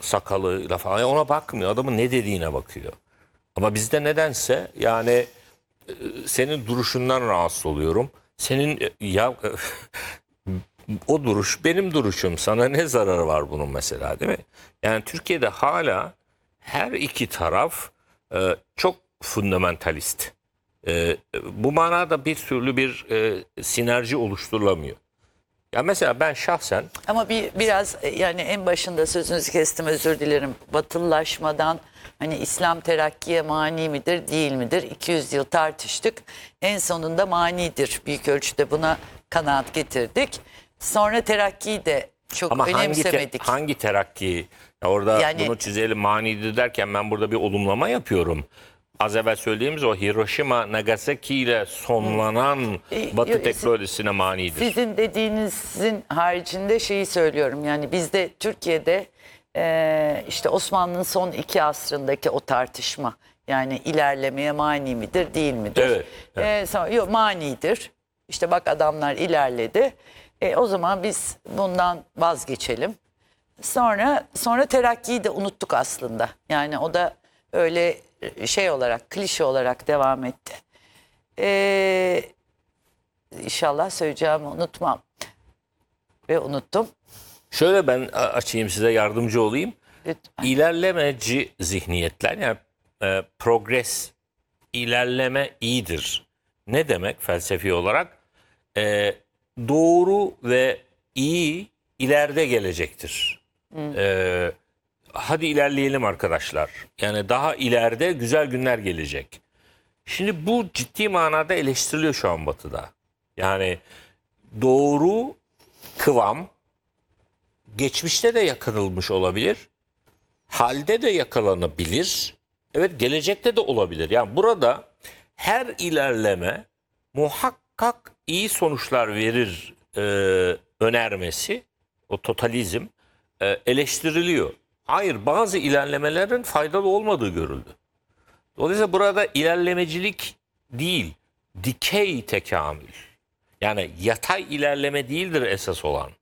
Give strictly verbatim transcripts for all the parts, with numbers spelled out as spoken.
sakalıyla falan ona bakmıyor. Adamın ne dediğine bakıyor. Ama bizde nedense yani e, senin duruşundan rahatsız oluyorum. Senin e, ya o duruş benim duruşum. Sana ne zararı var bunun mesela, değil mi? Yani Türkiye'de hala her iki taraf e, çok fundamentalist. E, bu manada bir türlü bir e, sinerji oluşturulamıyor. Ya mesela ben şahsen Ama bir biraz e, yani en başında sözünüzü kestim, özür dilerim. Batılılaşmadan hani İslam terakkiye mani midir değil midir? iki yüz yıl tartıştık. En sonunda manidir. Büyük ölçüde buna kanaat getirdik. Sonra terakkiyi de çok ama hangi te- önemsemedik. hangi terakki, ya orada Yani- bunu çizelim manidir derken ben burada bir olumlama yapıyorum. Az evvel söylediğimiz o Hiroşima Nagasaki ile sonlanan E, Batı yo- teknolojisine manidir. Sizin dediğinizin haricinde şeyi söylüyorum. Yani bizde Türkiye'de e, işte Osmanlı'nın son iki asrındaki o tartışma. Yani ilerlemeye mani midir değil midir? Evet, evet. E, sonra, yok manidir. İşte bak adamlar ilerledi. E, o zaman biz bundan vazgeçelim. Sonra sonra terakkiyi de unuttuk aslında. Yani o da öyle şey olarak, klişe olarak devam etti. Eee İnşallah söyleyeceğimi unutmam. Ve unuttum. Şöyle ben a- açayım, size yardımcı olayım. Lütfen. İlerlemeci zihniyetler, yani e, progres, ilerleme iyidir. Ne demek felsefi olarak? E, doğru ve iyi ileride gelecektir. E, hadi ilerleyelim arkadaşlar. Yani daha ileride güzel günler gelecek. Şimdi bu ciddi manada eleştiriliyor şu an Batı'da. Yani doğru kıvam geçmişte de yakalanmış olabilir. Halde de yakalanabilir. Evet, gelecekte de olabilir. Yani burada her ilerleme muhakkak iyi sonuçlar verir e, önermesi, o totalizm e, eleştiriliyor. Hayır, bazı ilerlemelerin faydalı olmadığı görüldü. Dolayısıyla burada ilerlemecilik değil, dikey tekamül. Yani yatay ilerleme değildir esas olan.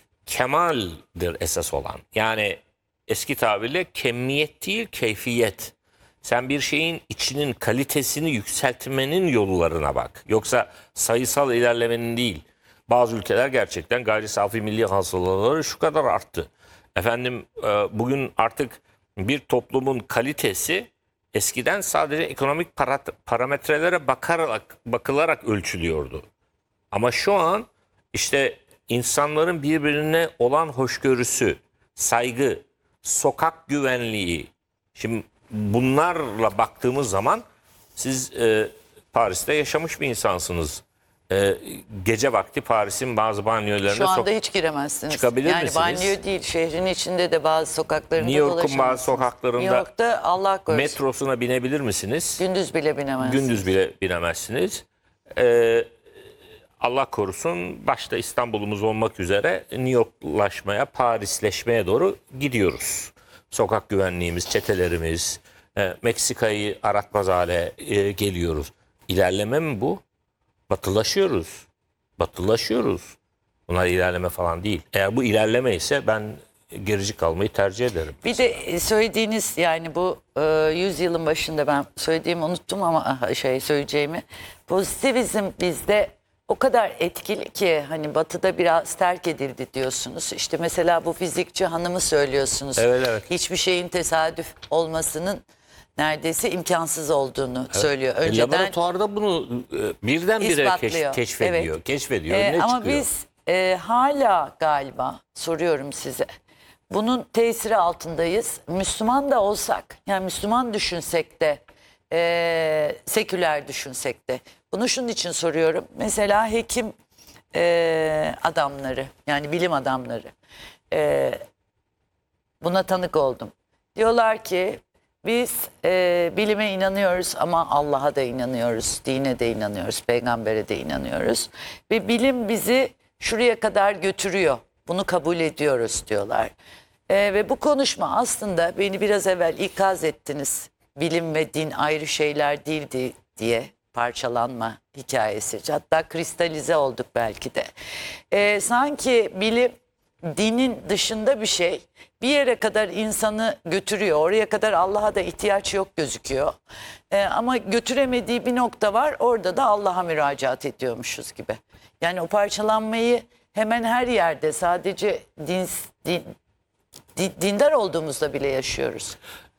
Kemaldir esas olan. Yani eski tabirle kemiyet değil, keyfiyet. Sen bir şeyin içinin kalitesini yükseltmenin yollarına bak. Yoksa sayısal ilerlemenin değil. Bazı ülkeler gerçekten gayri safi milli hasılaları şu kadar arttı. Efendim e, bugün artık bir toplumun kalitesi eskiden sadece ekonomik parat- parametrelere bakarak bakılarak ölçülüyordu. Ama şu an işte insanların birbirine olan hoşgörüsü, saygı, sokak güvenliği. Şimdi bunlarla baktığımız zaman siz e, Paris'te yaşamış bir insansınız. E, gece vakti Paris'in bazı banyolarına Şu anda sok- hiç giremezsiniz. çıkabilir yani misiniz? banyo değil, şehrin içinde de bazı sokaklarında New York'un dolaşamazsınız. bazı sokaklarında New York'ta Allah korusun. metrosuna binebilir misiniz? Gündüz bile binemezsiniz. Gündüz bile binemezsiniz. Ee, Allah korusun, başta İstanbul'umuz olmak üzere New Yorklaşmaya, Parisleşmeye doğru gidiyoruz. Sokak güvenliğimiz, çetelerimiz, e, Meksika'yı aratmaz hale e, geliyoruz. İlerleme mi bu? Batılaşıyoruz. Batılaşıyoruz. Bunlar ilerleme falan değil. Eğer bu ilerleme ise ben gerici kalmayı tercih ederim. Bir de söylediğiniz yani bu e, yüzyılın başında ben söylediğimi unuttum ama aha, şey söyleyeceğimi. Pozitivizm bizde o kadar etkili ki hani Batı'da biraz terk edildi diyorsunuz. İşte mesela bu fizikçi hanımı söylüyorsunuz. Evet, evet. Hiçbir şeyin tesadüf olmasının neredeyse imkansız olduğunu söylüyor. E, Önceden laboratuvarda bunu e, birdenbire keş, İspatlıyor. keşfediyor. Evet. Keşfediyor. Ee, ne ama çıkıyor? biz e, hala galiba soruyorum size. Bunun tesiri altındayız. Müslüman da olsak, yani Müslüman düşünsek de, e, seküler düşünsek de. Bunu şunun için soruyorum. Mesela hekim e, adamları, yani bilim adamları, e, buna tanık oldum. Diyorlar ki biz e, bilime inanıyoruz ama Allah'a da inanıyoruz, dine de inanıyoruz, peygambere de inanıyoruz. Ve bilim bizi şuraya kadar götürüyor. Bunu kabul ediyoruz diyorlar. E, ve bu konuşma aslında beni biraz evvel ikaz ettiniz. Bilim ve din ayrı şeyler değildi diye, parçalanma hikayesi. Hatta kristalize olduk belki de. E, sanki bilim dinin dışında bir şey bir yere kadar insanı götürüyor. Oraya kadar Allah'a da ihtiyaç yok gözüküyor. Ee, ama götüremediği bir nokta var. Orada da Allah'a müracaat ediyormuşuz gibi. Yani o parçalanmayı hemen her yerde sadece din, din, din- dindar olduğumuzda bile yaşıyoruz.